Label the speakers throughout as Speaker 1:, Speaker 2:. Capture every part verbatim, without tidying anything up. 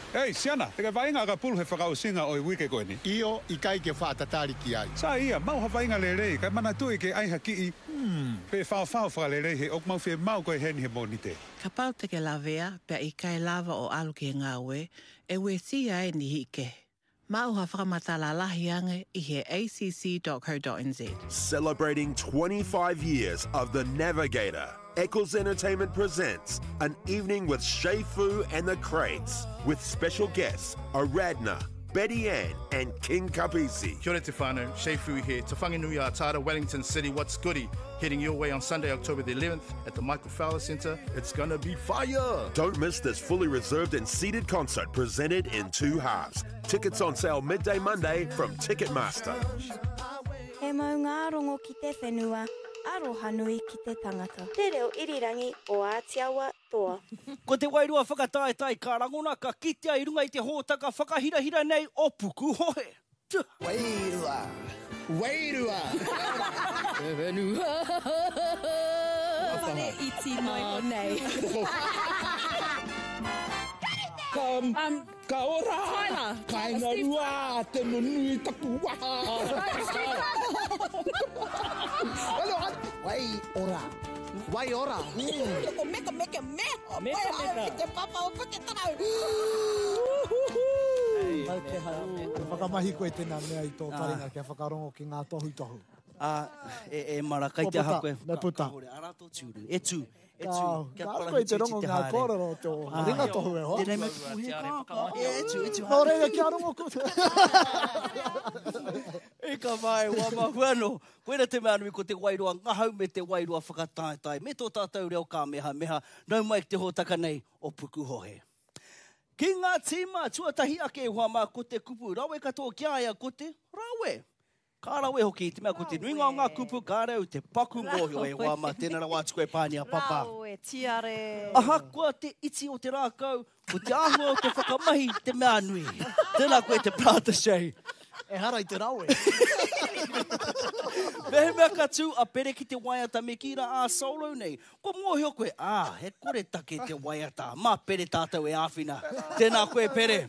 Speaker 1: Ei, siana, teka vainga ka pulu he whakau singa o i wike koe ni.
Speaker 2: Io i kai ke whaatatari ai.
Speaker 1: Sa ia, mau ha vainga le rei, kai mana tui ke aiha ki i. Hmm, pe whao whao wha le rei he ok mau whi mau koe heni he monite.
Speaker 3: Ka pau te ke lavea, pe i kai lava o alu ki ngā ue, e we sia e ni hike. Mau ha whakamatala lahi ange i he a c c dot co dot n z.
Speaker 4: Celebrating twenty-five years of The Navigator, Eccles Entertainment presents an evening with Shay Fu and the Crates, with special guests Aradna, Betty Ann, and King Kapisi.
Speaker 5: Kia ora te whānau, Shay Fu here. Te whanganui a Tara, Wellington City, what's goody? Heading your way on Sunday, October the eleventh at the Michael Fowler Centre. It's gonna be fire!
Speaker 4: Don't miss this fully reserved and seated concert presented in two halves. Tickets on sale midday Monday from Ticketmaster.
Speaker 6: He mau ngā rongo ki te whenua, aroha nui ki te tangata. Te reo irirangi o Ātiawa toa.
Speaker 7: Ko te wairua whakataetai ka rangona ka kitea i runga i te hōtaka whakahirahira nei o puku hohe.
Speaker 2: Wairua! Wairua!
Speaker 8: Te whenua.
Speaker 6: Whare iti mai o nei.
Speaker 8: Um, um, ka ora! Tyler! Ka inga rua! Te nunui taku waha!
Speaker 2: Wai ora! Wai ora!
Speaker 8: Ko meka meka meka! Meka meka! Te papa o puke tarau!
Speaker 9: Mai te haru. Whakamahi koe tēnā mea i tō taringa kia whakarongo ki ngā tohu tohu.
Speaker 7: Ah, e, e mara, kai te hakoe.
Speaker 9: Me puta.
Speaker 7: Arato tūru. E tū. E
Speaker 9: Ka,
Speaker 7: tū.
Speaker 9: ka koe te rongo ngā kōrero tō ringa tohu e hoa.
Speaker 7: Tēnei me puhe ka. E tū, e tū.
Speaker 9: Nō reira kia rongo ko.
Speaker 7: E ka mai, wā mahuano. Koera te mea nui ko te wairua, ngahau me te wairua whakataetai. Me tō tātou reo ka meha meha, nau mai te hōtaka nei o puku hohe. Ki ngā tīma, tuatahi ake e hoa mā ko te kupu. Rawe katoa kia aia ko te rawe. Ka rawe hoki, te mea ko te nuinga o ngā kupu, ka rau te paku ngohio e hoa mā tēnā rawa atu koe pānia papa.
Speaker 6: Rawe, tiare.
Speaker 7: Aha, kua te iti o te rākau, ko te ahua o te whakamahi te mea nui. Tēnā koe te prata Shay.
Speaker 9: E hara i te rawe.
Speaker 7: Mehe mea ka tū a pere ki te waiata me ki ra a solo nei. Ko mōhio koe, ā, he kore take te waiata. Mā pere tātou e āwhina. Tēnā koe pere.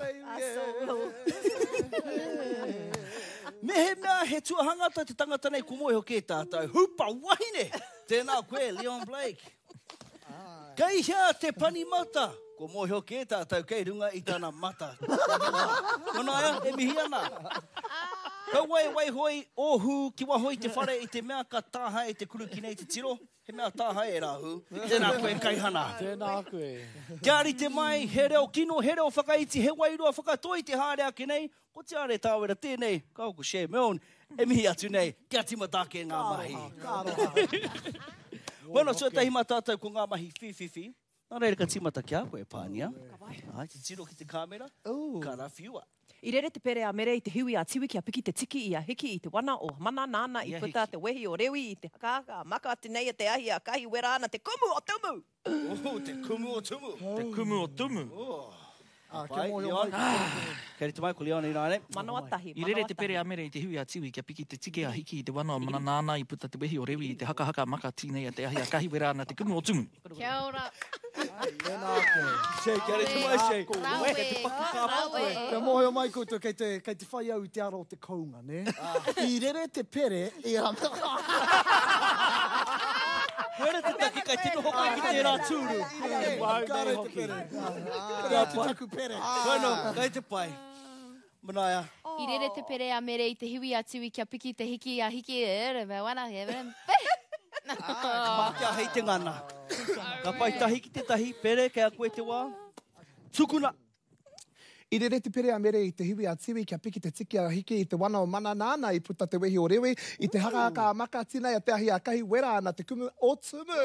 Speaker 7: Mehe mea he tuahangata te tangata nei ko mōhio ke tātou. Hupa wahine. Tēnā koe, Leon Blake. Kei hea te pani mata. Ko mōhio ke tātou kei runga i tāna mata. Konaia, e mihi ana. Kau wai wai hoi ohu ki wahoi te whare i te mea ka tāha e te kuru ki nei te tiro. He mea tāha e rahu. Tēnā koe kaihana.
Speaker 9: Tēnā koe.
Speaker 7: Kia ari te mai, he reo kino, he reo whakaiti, he wairua whakatoi te haere ake nei. Ko te are tāwera tēnei, kau ko Shay Milne, e mihi atu nei, kia timatake ngā mahi. Bueno, so tahi mā tātou ko ngā mahi whiwhiwhi. Nā reira ka timata kia koe pānia. Ai, te tiro ki te kāmera. Ka rawhiua.
Speaker 10: I rere te pere a mere i te hiwi a tiwi ki a piki te tiki i a hiki i te wana o mana nana i puta te wehi o rewi i te hakaka maka te nei a te ahi a kahi wera ana te kumu o tumu.
Speaker 7: Oh, te kumu o tumu.
Speaker 10: Te kumu o tumu.
Speaker 7: Oh.
Speaker 9: Ah, kia mōhio mai.
Speaker 7: Kei te mai ko Leon i rāne.
Speaker 10: Manoa tahi.
Speaker 11: I rere te pere a mere i te hiwi a tiwi ki a piki te tiki a hiki i te wana o mana nana i puta te wehi o rewi i te haka haka maka tīnei a te ahi a kahi wera ana te kumu o tumu.
Speaker 12: Kia ora.
Speaker 9: Tēnā koe.
Speaker 7: Shay, kia re te mai Shay.
Speaker 12: Rawe, rawe.
Speaker 9: Kia mōhio mai koutou kei te, kei te whai au i te aro o te kounga, ne? I rere te pere i a...
Speaker 7: Koera te taki kai tino hokai ki te rā tūru.
Speaker 9: Ka re te pere. Ka te taku pere.
Speaker 7: Bueno, kai te pai. Manaia.
Speaker 12: I rere te pere a mere i te hiwi a tiwi kia piki te hiki a hiki e ere me wana he me.
Speaker 7: Mā kia hei te ngana. Ka pai tahi ki te tahi pere kia koe te wā. Tukuna.
Speaker 9: I rere te pere a mere i te hiwi a tiwi kia piki te tiki a hiki i te wana o mana nana i puta te wehi o rewe i te haka haka maka tina a te ahi a kahi wera ana te kumu o tumu.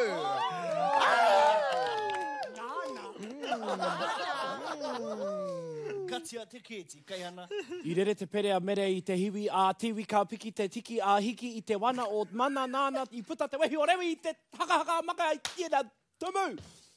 Speaker 7: Katia te keti, kai ana.
Speaker 13: I rere te pere a mere i te hiwi a tiwi ka piki te tiki a hiki i te wana o mana nana i puta te wehi o rewe i te haka haka maka i tina tumu.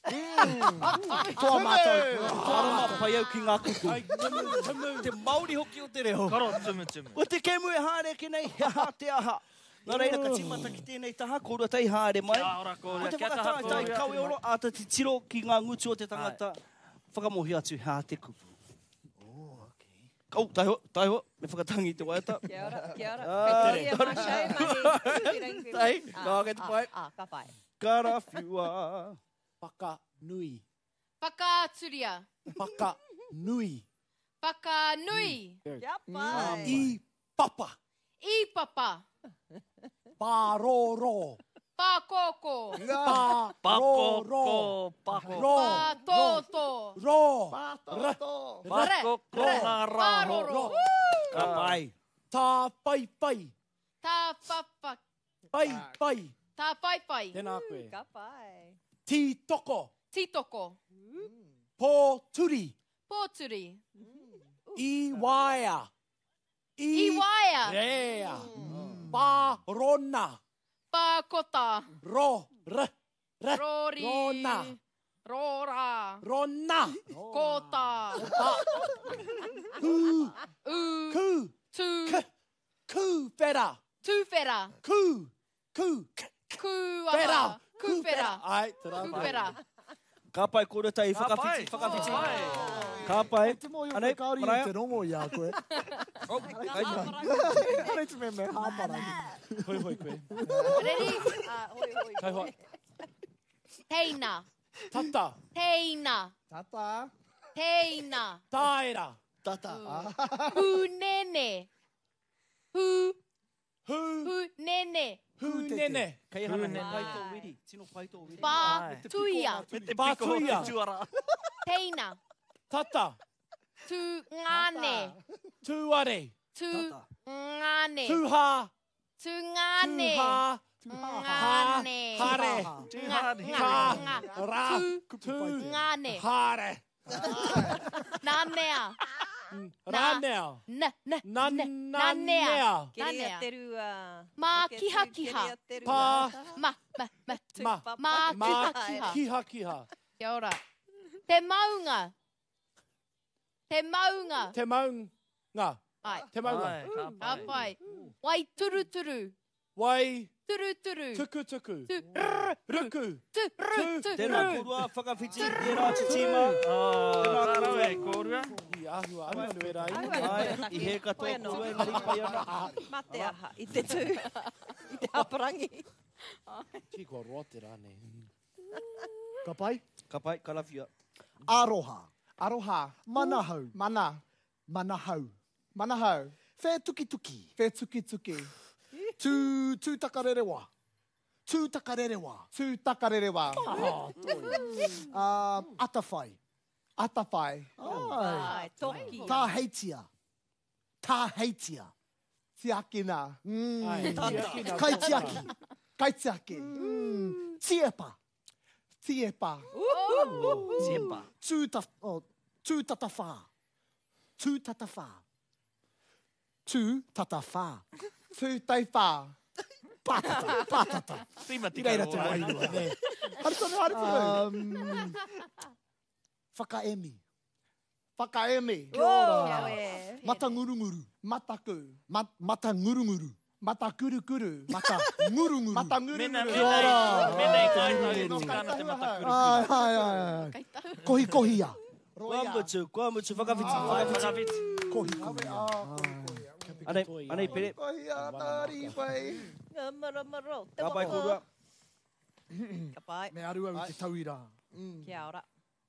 Speaker 7: Toa mātou. Arama pai au ki ngā kuku. Te Māori hoki o te reo.
Speaker 11: Karo, tumu, tumu.
Speaker 7: O te kemu e haere ki nei, he aha te aha. Nā reira ka timata ki tēnei taha, korua tei haere mai.
Speaker 11: Kia ora kōrua,
Speaker 7: O te
Speaker 11: kia taha
Speaker 7: whakatātai
Speaker 11: kōrua.
Speaker 7: kawe oro, ata te tiro ki ngā ngutu o te tangata. Whakamohi atu hā te kupu. Oh, taiho, taiho. Me whakatangi te waiata.
Speaker 10: Kia ora, kia ora.
Speaker 7: Ah,
Speaker 10: Kei te ia māshai, mani.
Speaker 7: Tai,
Speaker 10: Ah,
Speaker 7: nā kei te
Speaker 10: ah,
Speaker 7: pai.
Speaker 10: ah, ka pai.
Speaker 7: Karawhiua.
Speaker 13: Paka nui.
Speaker 12: Whakaturia.
Speaker 13: Paka nui.
Speaker 12: Whakanui.
Speaker 10: Kia pai.
Speaker 13: I papa.
Speaker 12: I papa.
Speaker 13: Paroro.
Speaker 12: Pakoko.
Speaker 13: Pa
Speaker 11: Pakoko. Pakoko.
Speaker 13: Ro.
Speaker 12: Patoto.
Speaker 13: Ro.
Speaker 2: Patoto.
Speaker 11: Pakoko ngā rā.
Speaker 12: Paroro.
Speaker 7: Ka pai.
Speaker 13: Tā pai pai.
Speaker 12: Tā papa.
Speaker 13: Pai pai.
Speaker 12: Tā pai pai.
Speaker 13: Tēnā koe.
Speaker 10: Ka pai.
Speaker 13: Tī toko.
Speaker 12: Titoko.
Speaker 13: Pō turi.
Speaker 12: Pōturi.
Speaker 13: I waia.
Speaker 12: I waia.
Speaker 13: Rea. Pā rona.
Speaker 12: Pakota.
Speaker 13: Ro. R. R.
Speaker 12: Rori.
Speaker 13: Rona.
Speaker 12: Rora.
Speaker 13: Rona.
Speaker 12: Kota.
Speaker 13: Pa. Ku.
Speaker 12: U.
Speaker 13: Ku.
Speaker 12: Tu.
Speaker 13: K. Ku. Pera.
Speaker 12: Tūwhera.
Speaker 13: Ku. Ku.
Speaker 12: Kuaha.
Speaker 13: Pera.
Speaker 12: Kuwhera.
Speaker 13: Ai, tera.
Speaker 12: Kuwhera.
Speaker 7: Ka pai kore tai whakawhiti, whakawhiti. Ka pai.
Speaker 9: Te mo i o
Speaker 7: Anei,
Speaker 9: te kaori i
Speaker 7: Maraia.
Speaker 9: te rongo i a koe.
Speaker 7: Oh, kainga.
Speaker 9: Kare te me me hāpara.
Speaker 13: Hoi hoi koe.
Speaker 12: Ready? Uh, hoi, hoi.
Speaker 13: Kai hoa.
Speaker 12: Teina.
Speaker 13: Tata.
Speaker 12: Teina.
Speaker 9: Tata.
Speaker 12: Teina.
Speaker 13: Taera.
Speaker 9: Tata.
Speaker 12: Hunene. Hu.
Speaker 13: Hu.
Speaker 12: Hunene.
Speaker 13: Hu nene.
Speaker 7: Kai hana ne pai tō wiri. Tino pai tō wiri.
Speaker 12: Pātuia.
Speaker 13: Pātuia.
Speaker 12: Teina.
Speaker 13: Tata.
Speaker 12: Tu ngane.
Speaker 13: Tuare.
Speaker 12: Tu ngane.
Speaker 13: Tuha.
Speaker 12: Tu ngane.
Speaker 13: Tuha.
Speaker 12: Ngane.
Speaker 13: Hare.
Speaker 12: Nga.
Speaker 13: Ra.
Speaker 12: Tu ngane.
Speaker 13: Hare.
Speaker 12: Nanea.
Speaker 13: Ranea.
Speaker 12: Na, na,
Speaker 13: Nan-
Speaker 12: na,
Speaker 13: nanea.
Speaker 10: Kerea te rua.
Speaker 12: Mā kiha kiha.
Speaker 10: Kerea te rua.
Speaker 13: Pa.
Speaker 12: Ma, ma, ma.
Speaker 13: Ma.
Speaker 12: Mā
Speaker 13: Ma.
Speaker 12: kiha kiha.
Speaker 13: Kiha kiha.
Speaker 12: Kia ora. Te maunga. Te maunga.
Speaker 13: Te maunga.
Speaker 12: Ai.
Speaker 13: Te maunga.
Speaker 12: Ka pai. Wai turu turu.
Speaker 13: Wai.
Speaker 12: Turu turu.
Speaker 13: Tuku tuku.
Speaker 12: Tu.
Speaker 13: Ruku.
Speaker 12: Tu. Ru. Tu.
Speaker 7: Tēnā korua, whakawhiti, tērā te tīma.
Speaker 11: Oh, karawe, kōrua.
Speaker 13: I ahua anu anu e rai.
Speaker 7: Ai, i he katoa korua, ngari pai ana.
Speaker 10: Mate aha, i te tū. I te haparangi.
Speaker 13: Ki kua roa te rane.
Speaker 9: Ka pai?
Speaker 7: Ka pai, karawhia.
Speaker 9: Aroha. Aroha. Manahau. Mana. Manahau. Manahau. Whē tuki tuki. Whē tuki tuki. Tū, tū takarerewa. Tū takarerewa. Tū takarerewa. Oh, uh, atawhai. Atawhai.
Speaker 10: Ai, toki.
Speaker 9: Tā heitia. Tā heitia. Tiakina. Mm.
Speaker 13: Ai, tiakina.
Speaker 9: Kai tiaki. Kai tiaki. Mm. Tiepa. Tiepa.
Speaker 11: Tiepa.
Speaker 9: Tūta, oh, tūtatawha. Tūtatawha. Tūtatawha. Tūtaiwha. Pātata. Pātata.
Speaker 11: Tima tika
Speaker 9: Reira te
Speaker 11: roa.
Speaker 9: wairua. Ne. Haritonu, haritonu. Um, whakaemi. Whakaemi. Kia ora. Mata ngurunguru. Mataku. Mat, mata ngurunguru. Mata kurukuru. Mata ngurunguru. Mata
Speaker 11: Mena,
Speaker 9: ngurunguru.
Speaker 11: mena, mena i kaita e tukana te mata kuru.
Speaker 9: Ai, ai, ai, ai. Kohi kohia.
Speaker 7: Kua mutu, kua mutu, whakawhiti, whakawhiti.
Speaker 9: Kohi kohia.
Speaker 7: Anei, anei pere.
Speaker 9: Kohia, tari, pai.
Speaker 10: Mara, mara.
Speaker 7: Ka pai korua.
Speaker 10: Ka pai.
Speaker 9: Me aru au te tauira.
Speaker 10: Kia ora.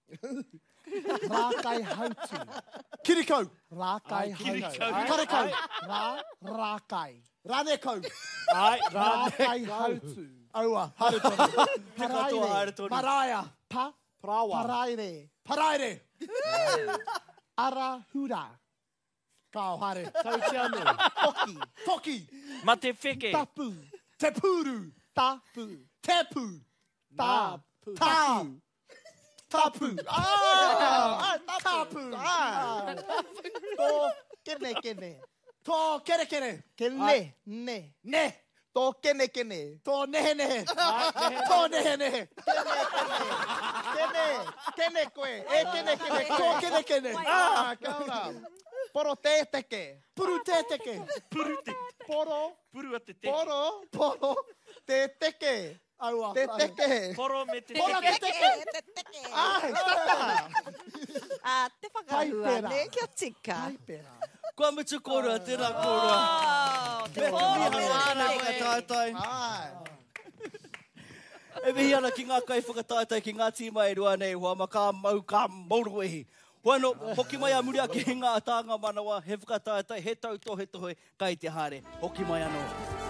Speaker 9: Rākai hautu. Kirikau. Rākai
Speaker 13: Ai,
Speaker 9: hautu.
Speaker 13: kirikau.
Speaker 9: Karekau. Rā, rākai. Rānekau.
Speaker 13: Ai,
Speaker 9: Rākai hautu. Aua, haretonu.
Speaker 7: katoa haretonu.
Speaker 9: Paraia. Pa.
Speaker 13: Prawa.
Speaker 9: Paraire. Paraire. Arahura. Kao hare.
Speaker 13: Tau te anu.
Speaker 9: Toki. Toki.
Speaker 11: Ma te wheke.
Speaker 9: Tapu. Te puru. Tapu. Tepu. Tā.
Speaker 13: Tapu.
Speaker 9: Tā. Tapu. Ah! Tapu. Ah! Tō kene kene. Tō kere kere. Kene. Ne. Ne. Tō kene kene. Tō nehe nehe. Tō nehe nehe. Kene kene. Kene. Kene koe. E kene kene. Tō kene kene. Ah, kia ora. Poro te teke. Puru te teke.
Speaker 11: Puru te.
Speaker 9: Poro.
Speaker 11: Puru a te te.
Speaker 9: Poro. Poro. Te teke. Aua. Te teke.
Speaker 11: Poro me te
Speaker 9: Poro
Speaker 11: te.
Speaker 9: te teke. Ai, tata.
Speaker 10: A te whakahua,
Speaker 9: Kaipera.
Speaker 10: ne, kia tika.
Speaker 9: Kaipera.
Speaker 7: Kua mutu kōrua, tēnā kōrua.
Speaker 10: Te kōrua
Speaker 7: ana whakataetai. E mihi ana ki ngā kai whakataetai ki ngā tīma e rua nei, hoa ma kā mau kā mauru ehi. Hoano, hoki mai a muri a ki ngā tāngā manawa, he whakataetai, he tauto, he tohoi, kai te haere. Hoki mai anō.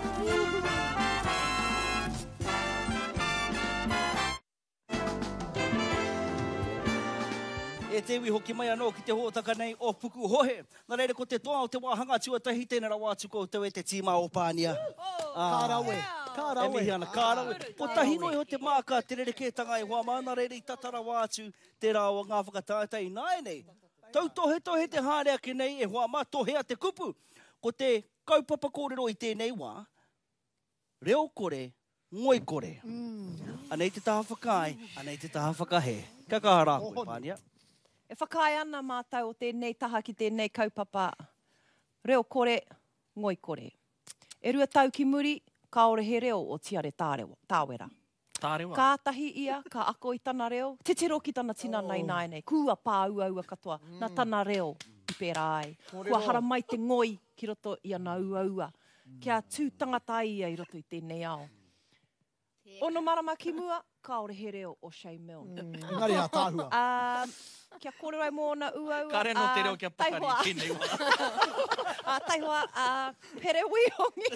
Speaker 7: E te wi hoki mai anō ki te hōtaka nei o puku hohe. Nā reire ko te toa o te wāhanga tuatahi tēnei rā wātu ko tau e te tīma o Pānia.
Speaker 9: Kārawe, kārawe.
Speaker 7: E mihi ana, kārawe. Po tahi noi ho te māka te rerekētanga e hoa mana reire i tatara wātu te rā o ngā whakataetai nāe nei. Tau tohe tohe te hārea ki nei e hoa mā tohea te kupu. Ko te kaupapa kōrero i tēnei wā, reo kore, ngoi kore. Anei te taha whakai, anei te taha whakahe. Ka kahara koe, Pānia.
Speaker 10: E whakai ana mātou o tēnei taha ki tēnei kaupapa. Reo kore, ngoi kore. E rua tau ki muri, kaore he reo o tiare tārewa, tāwera.
Speaker 11: Tārewa.
Speaker 10: Kātahi ia, ka ako i tana reo. Te tiro ki tana tina nei nai nei. Kua pā ua ua katoa. Mm. Nā tana reo i pērā ai. Kua hara mai te ngoi ki roto i ana ua ua. Mm. Kia tū tangata ia i roto i tēnei ao. Ono marama ki mua, kaore he reo o Shane Milne.
Speaker 9: Mm. Engari a tāhua.
Speaker 10: Uh, kia kore ai mōna ua ua.
Speaker 11: Ka reno te reo kia pakari ki nei wā.
Speaker 10: uh, taihoa, uh, pere wihongi.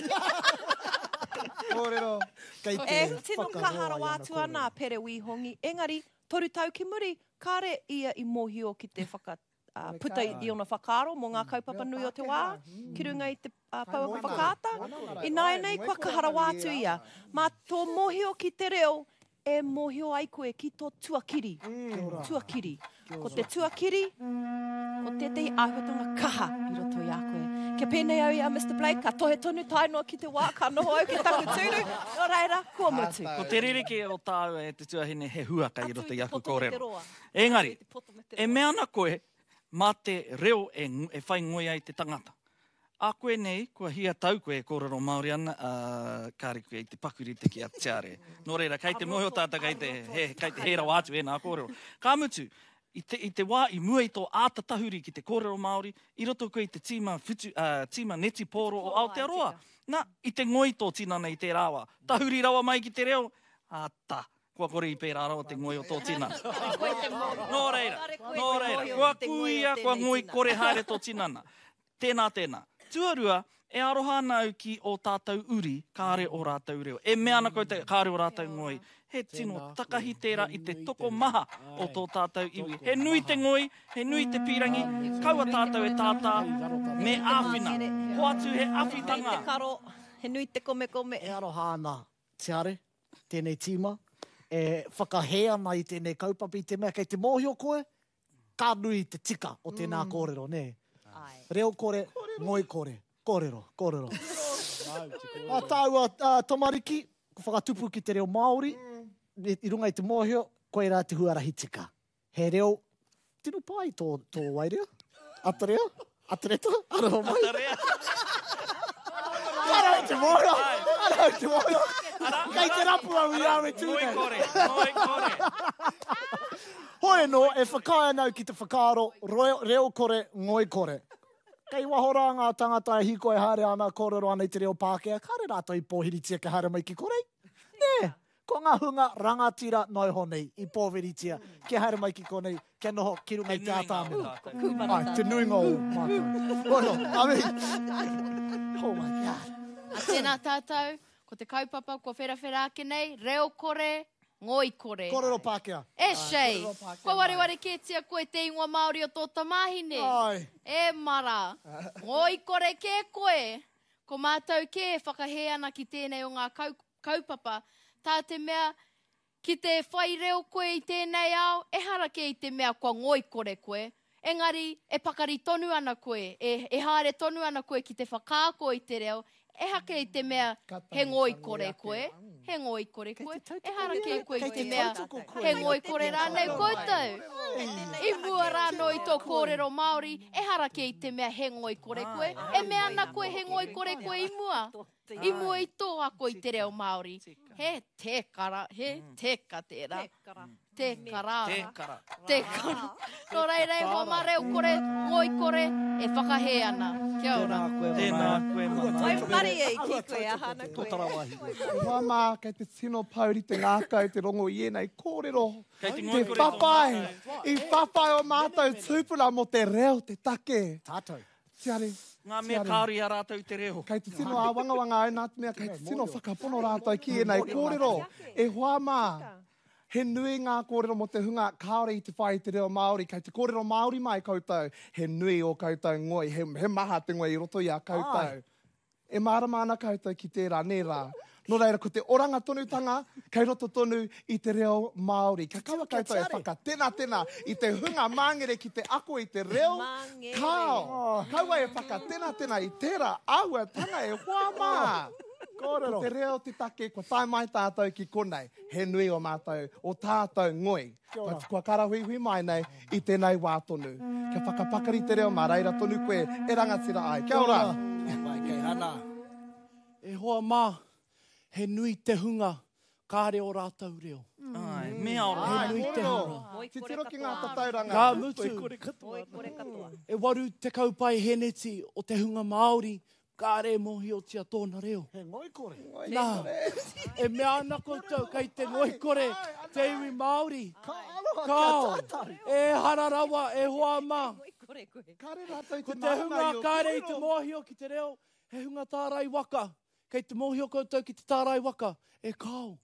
Speaker 9: Kōrero, kei te
Speaker 10: e tino kahara wātu ana pere wihongi. Engari, toru tau ki muri, kare ia i mohio ki te whaka, uh, puta i ona whakaro mō ngā kaupapa nui o te wā, ki runga i te uh, pauaka whakata. I nai nei, kua kahara wātu ia. Mā tō mohio ki te reo, e mohio ai koe ki tō tuakiri. Tuakiri. Ko te tuakiri, ko te te āhuatanga kaha i roto i a koe. Kia pēnei au ia, Mister Blake, ka tohe tonu tainoa ki te wā, ka noho au ki taku tūru, no reira, kua mutu.
Speaker 11: Ko te ririki o tāu e te tuahine he huaka i roto i aku kōrero. Engari, e mea ana koe, mā te reo e, e whai ngoi ai te tangata. A koe nei, kua hia tau koe e kōrero Māori ana, uh, kāre koe i te pakuri te ki a tiare. Nō reira, kei te moho tāta, kei te, he, kei te hera wātu e nā kōrero. Kā mutu, I te, I te wā, i mua i tō ātatahuri ki te kōrero Māori, i roto koe i te tīma, futu, uh, tīma neti pōro o Aotearoa. Nā, i te ngoi tō tina nei te rāwa. Tahuri rawa mai ki te reo, āta. Kua kore i pērā rawa te ngoi o tō tina. Nō reira, nō reira. Kua kuia, kua ngoi kore haere tō tinana. Tēnā, tēnā. Tuarua, e aroha ana au ki o tātou uri, kāre o rātou reo. E mea ana koe te kāre o rātou ngoi. He tino takahi tērā i te toko maha o tō tātou iwi. He nui te ngoi, he nui te pirangi, kaua tātou e tātā, me āwhina. Ko atu he awhitanga.
Speaker 10: He karo, he nui te kome kome.
Speaker 9: E aroha ana, tiare, tēnei tīma, e whakahe ana i tēnei kaupapa i te mea, kei te mōhio koe, ka nui te tika o tēnā mm. kōrero, ne? Reo kore, ngoi kore, kōrero, kōrero. A tāua uh, Tomariki, ko whakatupu ki te reo Māori, mm. i runga i te mōhio, koe rā te huarahi tika. He reo, tino pai tō, tō wairea? Atarea? Atareta? Aroha mai?
Speaker 11: Atarea?
Speaker 9: Ara i te mōhio! Ara i te mōhio! Kei te rapu au i awe tūne.
Speaker 11: Ngoi kore, ngoi kore.
Speaker 9: Hoi no, e whakai anau ki te whakaro, reo, reo kore, ngoi kore. Kei wahora ngā tangata e hiko e haere ana, kōrero ana i te reo Pākehā, kāre rātou i pōhiritia ke haere mai ki korei? Nē, ko ngā hunga rangatira noi honei i pōhiritia ke haere mai ki konei, ke noho ki runga i te ātāmera. Ai, te nui ngā u, mātou. Ono, amen. Oh my God.
Speaker 12: A tēnā tātou, ko te kaupapa, ko whera-whera ake nei, reo kore, ngoi kore.
Speaker 9: Kōrero Pākehā.
Speaker 12: E shei, ko wari wari kētia koe te ingoa Māori o tō tamahine.
Speaker 9: Ai.
Speaker 12: E mara, ngoi kore ke koe. Ko mātou ke whakahe ana ki tēnei o ngā kau, kaupapa. Tā te mea, ki te whai reo koe i tēnei ao, e hara ke i te mea kua ngoi kore koe. Engari, e pakari tonu ana koe, e, e haere tonu ana koe ki te whakāko i te reo, e hake i te mea he ngoi kore koe, he ngoi kore koe, e hara ke koe i te mea he ngoi kore rānei koutou. I mua rāno i tō kōrero Māori, e hara ke i te mea he ngoi kore koe, e mea ana koe he ngoi kore koe i mua. I mua i tō ako i te reo Māori. He te kara, he te ka tērā. Te kara.
Speaker 11: Te kara.
Speaker 12: Te kara. Nō reirei, hoa mā reo kore, ngoi kore, e whakahe ana. Kia ora.
Speaker 11: Tēnā koe, mama.
Speaker 10: Wai mari e ki koe, ahana koe.
Speaker 9: Hoa mā, kei te tino pauri te ngākau te rongo i enei kōrero.
Speaker 11: Kei te
Speaker 9: Te
Speaker 11: ngoi kore
Speaker 9: whawhai, i whawhai o mātou tūpuna mo te reo te take.
Speaker 2: Tātou.
Speaker 9: Tiare.
Speaker 11: Ngā mea kāri a rātou te reo.
Speaker 9: Kei te tino a wangawanga ai nā te mea, kei te tino whakapono rātou ki enei kōrero. E hoa mā, he nui ngā kōrero mo te hunga kāore i te whai te reo Māori. Kei te kōrero Māori mai koutou, he nui o koutou ngoi, he, he maha te ngoi i roto i a koutou. E mārama ana koutou ki tērā nērā. No reira, ko te oranga tonutanga, kei roto tonu i te reo Māori. Ka kawa koutou e whaka tēnā tēnā i te hunga māngere ki te ako i te reo kāo. Kaua e whaka tēnā tēnā i tērā aua tanga e hoa mā. Kōrero. Te reo te take, ko tai mai tātou ki konei. He nui o mātou, o tātou ngoi. Kua, kua karahui mai nei i tēnei wā tonu. Kia whakapakari te reo mā reira tonu koe, e rangatira ai. Kia ora.
Speaker 7: Mai kei hana.
Speaker 13: E hoa mā, he nui te hunga, kā reo rātou reo.
Speaker 11: Ai, mea ora.
Speaker 13: He nui te hunga.
Speaker 9: Te tiro ki ngā tatauranga.
Speaker 13: Ka mutu. E waru te kaupai heneti o te hunga Māori, kā re mohi o tia tōna reo.
Speaker 2: He ngoi kore.
Speaker 13: Nā, e mea ana koutou kei te ngoi kore, te iwi Māori. Kao, e hararawa, e hoa mā. Ko te hunga kāre i te mohio ki te reo, he hunga tārai waka. Kei te mohio koutou ki te tārai waka, e kao.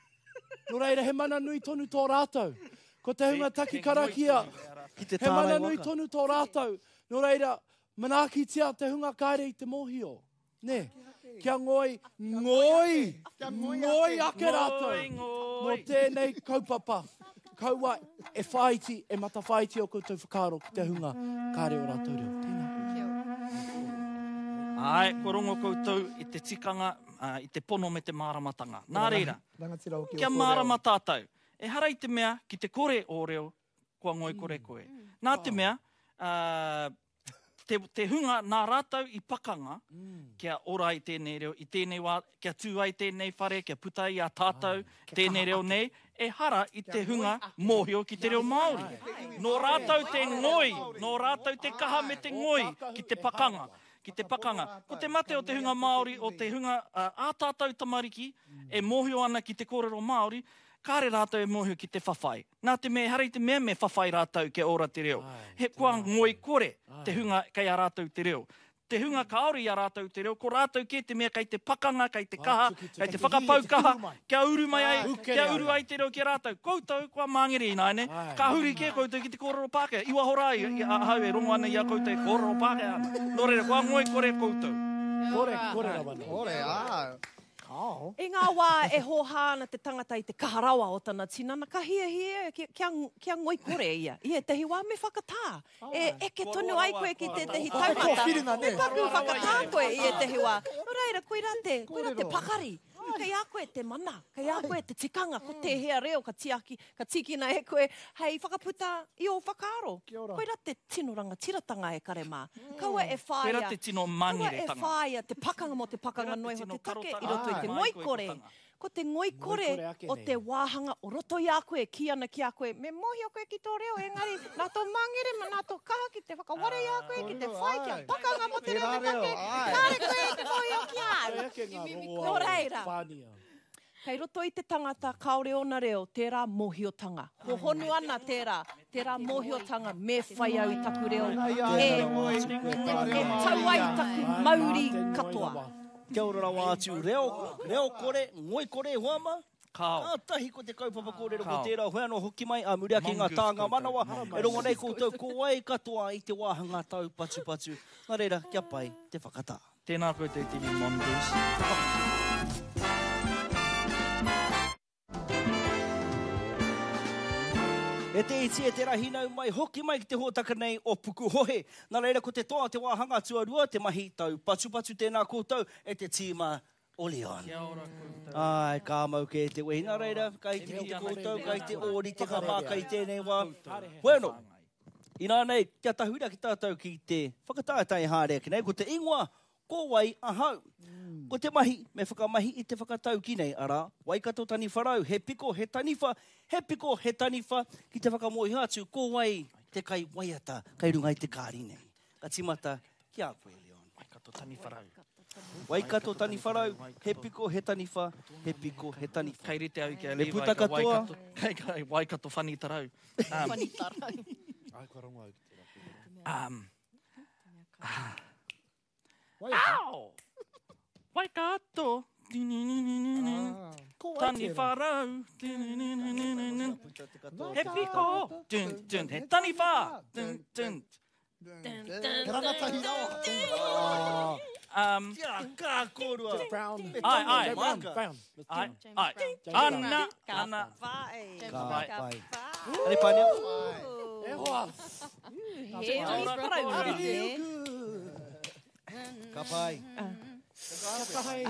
Speaker 13: No reira, he mana nui tonu tō rātou. Ko te hunga taki karakia, he mana nui tonu tō rātou. No reira, manaki tia te hunga kāre i te mohio. Ne, kia ngoi, ngoi, ngoi ake rātou. Mo tēnei kaupapa. Kaua e whaiti, e mata whaiti o koutou whakaro ki te hunga kāre o rātou reo. Tēnā.
Speaker 11: Ai, ko rongo koutou i te tikanga, uh, i te pono me te māramatanga. Nā reira, kia mārama tātou. E hara i te mea, ki te kore o reo, kua ngoi kore koe. Nā te mea, uh, te, te hunga nā rātou i pakanga, kia ora i tēnei reo, i tēnei wā, kia tū ai tēnei whare, kia puta i a tātou, tēnei reo nei, e hara i te hunga mōhio ki te reo Māori. Nō rātou te ngoi, nō rātou te kaha me te ngoi, ki te pakanga. Ki te pakanga. Ko te mate o te hunga Māori, o te hunga uh, ātātou tamariki, e mōhio ana ki te kōrero Māori, kāre rātou e mōhio ki te whawhai. Nā te mea, hara i te mea me whawhai rātou ke ora te reo. He kua ngoi kore te hunga kei a rātou te reo. Te hunga kaori a rātou te reo, ko rātou ke te mea kei te pakanga, kei te kaha, kei te whakapaukaha, kia uru mai ai, kia uru ai te reo ki rātou. Koutou, kua māngere ina, ne? Ka huri ke koutou ki te kōrero Pākehā. Iwa horai, hau e rongo ana i a koutou e kōrero Pākehā. Nō reira, kua ngoi kore koutou.
Speaker 13: Kore, kore rawana.
Speaker 9: Kore, ā.
Speaker 10: E ngā wā e hohāna te tangata i te kaharawa o tana tinana, ka hia hia, kia, kia, kia ngoi kore ia. Ia, tehi wā me whakatā. E eke tonu ai koe ki te tehi taumata. Me paku whakatā koe ia tehi wā. No reira, koe rā te, koe rā te pakari. Kei a koe te mana, kei a koe te tikanga, ko te hea reo ka tiaki, ka tikina e koe, hei whakaputa i o whakaaro. Koe rā te tinoranga tiratanga e kare mā. Kaua e whaia.
Speaker 11: Koe rā te tino mangere tanga.
Speaker 10: Kaua e whaia te pakanga mo te pakanga noi ho te take i roto i te ngoi kore. Ko te ngoi kore o te wāhanga o roto i a koe, ki ana ki a koe. Me mohi o koe ki tō reo, engari, nā tō mangere, ma nā tō kaha ki te whakaware i a koe, ki te whai, ki a pakanga mo te reo te take. Kāre koe te mohi o ki a. Nō reira. Kei roto i te tangata kaore ona reo, tērā mohiotanga. Ko honu ana tērā, tērā mohiotanga me whai au i taku reo. E, e tau ai taku mauri katoa.
Speaker 7: Kia ora rawa atu, reo, reo kore, ngoi kore, huama?
Speaker 11: Kao.
Speaker 7: Ā, tahi ko te kaupapa kōrero ko tērā, hoi anō hoki mai, a murea ki ngā tāngā manawa, e rongo nei koutou, ko wai katoa i te wāhanga tau patu patu. Nā reira, kia pai, te whakatā.
Speaker 11: Tēnā koe te T V Mondays.
Speaker 7: E te iti e te rahinau mai, hoki mai ki te hōtaka nei o puku hohe. Nā reira, ko te toa te wāhanga tuarua, te mahi tau patu patu tēnā koutou, e te tīma o Leon.
Speaker 11: Kia ora koutou.
Speaker 7: Ai, kā mau ke te wehi. Nā reira, kai te ki te koutou, kai te ori, te kamā, kai tēnei wā. Bueno, ina nei, kia tahuira ki tātou ki te whakatātai hārea ki nei, ko te ingoa, ko wai ahau. Ko te mahi, me whakamahi i te whakatau ki nei, ara, waikato tani wharau, he piko, he taniwha, he piko, he taniwha, ki te whakamohi hātu, ko wai te kai waiata, kai rungai te kāri nei. Ka timata, ki a koe, Leon.
Speaker 11: Waikato tani wharau.
Speaker 7: Waikato tani wharau, he piko he taniwha, he piko he taniwha.
Speaker 11: Kei rite au ki a
Speaker 7: Me
Speaker 11: Levi
Speaker 7: puta
Speaker 11: ka
Speaker 7: katoa.
Speaker 11: Waikato. Kei kai Waikato whani tarau. Um,
Speaker 10: Whani tarau.
Speaker 13: Ai, kua rongo au ki te
Speaker 11: Um, ah.
Speaker 13: Waikato.
Speaker 11: Au! Waikato. Tani wharau. He piko. Dun, dun, he tani wha. Dun, dun.
Speaker 9: He rangatahi rawa.
Speaker 11: Um,
Speaker 7: Ka kōrua.
Speaker 13: Brown.
Speaker 11: ai, ai.
Speaker 13: Brown. Brown.
Speaker 11: Ai, ai. Ana, ana.
Speaker 7: Ka pai. Ani pānia.
Speaker 13: E hoa.
Speaker 10: He tani wharau ki te.
Speaker 7: Ka pai.
Speaker 13: Ka hai.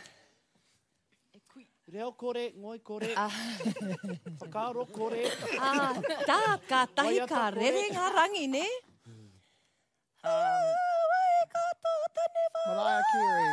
Speaker 13: Reo kore, ngoi kore. Whakaro kore.
Speaker 10: Ah, tā ka tahi ka rere ngā rangi, ne? Waikato tani wharau.
Speaker 9: Mariah Carey.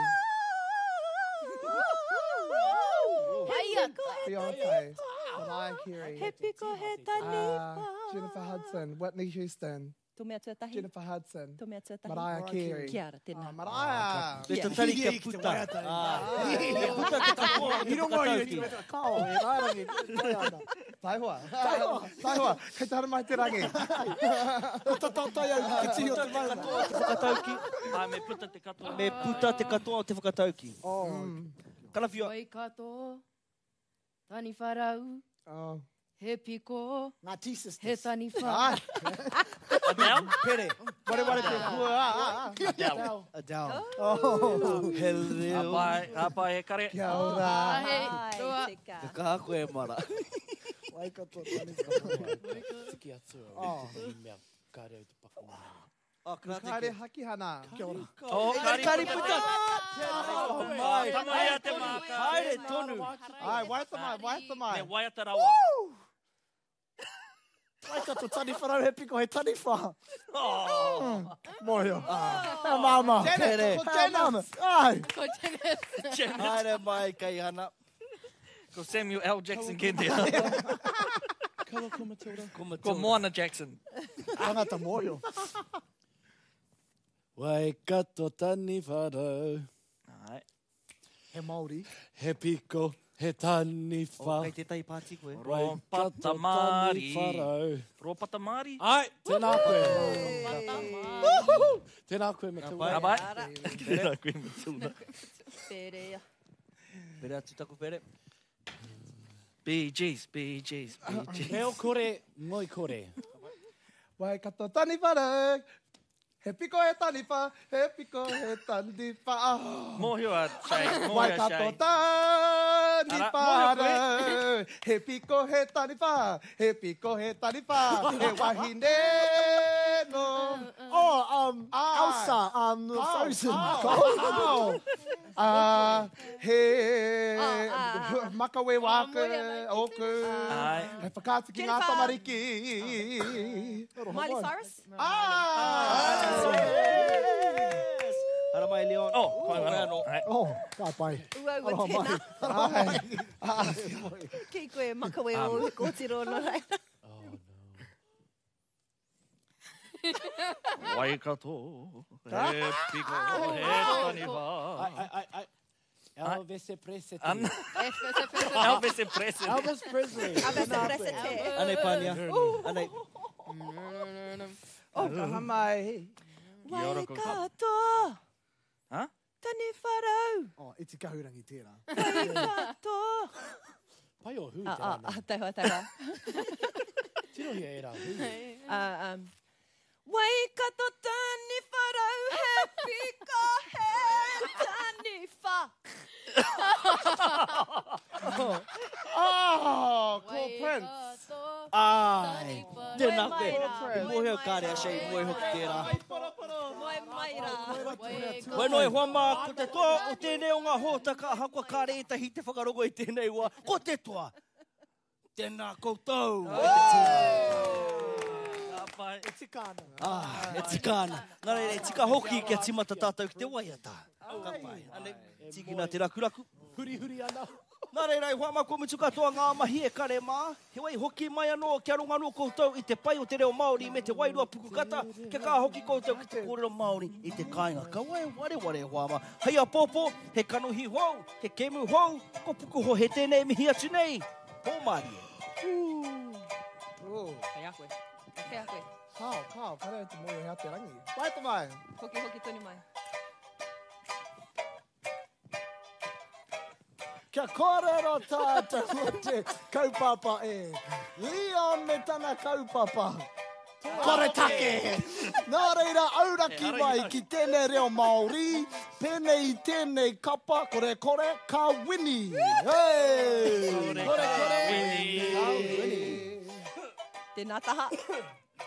Speaker 12: Aiata.
Speaker 9: Beyonce. Mariah Carey.
Speaker 10: He piko he tani
Speaker 9: Uh,
Speaker 10: wha.
Speaker 9: Jennifer Hudson. Whitney Houston.
Speaker 10: Tō mea tuatahi?
Speaker 9: Jennifer Hudson.
Speaker 10: Tō mea tuatahi?
Speaker 9: Mariah Carey.
Speaker 10: Kia ara, tēnā.
Speaker 9: Mariah.
Speaker 7: Me te tari kia puta. Me puta te katoa.
Speaker 9: I rongo i e te kao, e rārangi. Tai hoa. Tai hoa. Kei te hara mai te rangi. Ko ta tai au ki te tihi o te mauna.
Speaker 7: Whakatauki.
Speaker 11: Ai, me puta te katoa.
Speaker 7: Me puta te katoa o te whakatauki.
Speaker 9: Oh.
Speaker 7: Kanawhia.
Speaker 12: Waikato. Tani wharau.
Speaker 9: Oh.
Speaker 12: He piko.
Speaker 9: Ngā T-sisters.
Speaker 12: He tani wha.
Speaker 9: Ai.
Speaker 11: Adele?
Speaker 9: Pere. Ware ware te kua.
Speaker 11: Adele.
Speaker 9: Adele. Oh.
Speaker 7: He reo.
Speaker 11: Apai, apai e kare.
Speaker 9: Kia ora.
Speaker 12: He, roa.
Speaker 7: Te kā koe mara.
Speaker 9: Waikato tani wharau.
Speaker 13: Tiki atua.
Speaker 9: Oh.
Speaker 13: I mea kāre au te pakumana.
Speaker 7: Oh,
Speaker 9: Kāre haki hana. Kia ora.
Speaker 11: Oh, kari.
Speaker 7: Kari puta.
Speaker 11: Oh, mai. Tama ia te maka.
Speaker 7: Haere tonu.
Speaker 9: Ai, waita mai, waita mai.
Speaker 11: Me waiata rawa.
Speaker 9: Waikato tani wharau he piko he tani wha.
Speaker 11: Oh.
Speaker 9: Moio. Ah, mama.
Speaker 7: Tere.
Speaker 9: Ko mama. Ai.
Speaker 12: Ko Janet.
Speaker 7: Haere mai kai hana.
Speaker 11: Ko Samuel L. Jackson ke te.
Speaker 13: Kala ko Matilda.
Speaker 11: Ko Moana Jackson.
Speaker 9: Tangata moio.
Speaker 13: Waikato tani wharau.
Speaker 11: Ai.
Speaker 9: He Māori.
Speaker 13: He piko, he tani
Speaker 7: O,
Speaker 13: wha.
Speaker 7: kai te tai pāti koe.
Speaker 11: Ropata Māori. Ropata Māori.
Speaker 13: Ai, tēnā koe. Tēnā koe Matilda.
Speaker 11: Abai. Tēnā koe Matilda.
Speaker 10: Perea.
Speaker 7: Pere atu taku pere.
Speaker 11: B Gs, B Gs, B Gs.
Speaker 13: Reo kore, ngoi kore.
Speaker 9: Waikato tani wharau. He piko he tani wha, he piko he tani wha.
Speaker 11: Mōhio a Shay, mōhio a
Speaker 9: Waikato
Speaker 11: Shay.
Speaker 9: tani
Speaker 11: Ara,
Speaker 9: wharau. He piko he tani wha, he piko he tani wha. He wahine no. Oh, um, Elsa, um, Frozen. Oh, Ah, he makawe waka oku.
Speaker 11: Ai.
Speaker 9: He whakāti ki ngā tamariki.
Speaker 10: Miley Cyrus?
Speaker 9: Ah!
Speaker 7: Hara mai Leon.
Speaker 11: Oh, koe wano.
Speaker 9: Oh, ka pai.
Speaker 10: Ua ua
Speaker 9: Aloha mai.
Speaker 10: tēnā.
Speaker 9: Ai.
Speaker 10: Kei koe makawe o kōtiro no rai.
Speaker 11: Waikato, he piko, he tani wha.
Speaker 13: Ai, ai, ai, ai. Elvis Presley.
Speaker 11: An- Elvis Presley.
Speaker 13: Elvis Presley.
Speaker 10: Elvis Presley.
Speaker 7: Anei pānia. Anei.
Speaker 9: Oh, ka mai.
Speaker 10: Waikato.
Speaker 11: Ha?
Speaker 10: Tani wharau.
Speaker 9: Oh, iti kahurangi tērā.
Speaker 10: Waikato.
Speaker 13: Pai o hu
Speaker 10: Ah,
Speaker 13: tērā.
Speaker 10: ah, tai hoa, tai hoa.
Speaker 13: Tino hi e rā hu.
Speaker 10: Ah, um, Waikato tani wharau, he pika he tani wha.
Speaker 9: Oh, cool Prince.
Speaker 7: Ai. Tēnā koe.
Speaker 10: Mai
Speaker 7: I mohe o kāre a shei, mohe hoki tērā.
Speaker 10: Moe mai rā.
Speaker 7: Wai noi hoa mā, ko te toa o tēnei o ngā hōtaka a hakua kāre e tahi te whakarongo i tēnei ua. Ko te toa. Tēnā koutou.
Speaker 11: Pai.
Speaker 9: E tikana.
Speaker 7: Ah, e tikana. Nā reira, e tika hoki kia timata tātou ki te waiata. Ka pai. Ane, tiki nā te rakuraku.
Speaker 13: Huri huri ana.
Speaker 7: Nā reira i whama ko mitu katoa ngā mahi e kare mā. He wai hoki mai anō kia runga no koutou I te pai o te reo Māori me te wairua pukukata. Kia kā hoki koutou ki te kōrero Māori I te kāinga. Ka wai ware ware e whama. Hei a pōpō, he kanuhi hou, he kemu hou, ko puku ho he tēnei mihi atu nei. Pō Māori e.
Speaker 10: Hei a koe. Hei a koe.
Speaker 9: Kao, kao, kare te moe hea te rangi. Vai to mai.
Speaker 10: Hoki, hoki, tuni mai.
Speaker 9: Kia kōrero tātou mo te kaupapa e. Leon me tana kaupapa. Kore take! Nā reira auraki mai ki tēnei reo Māori, pēnei I tēnei kapa, kore kore, ka wini. Hei! Kore kore! Ka wini.
Speaker 10: Tēnā taha.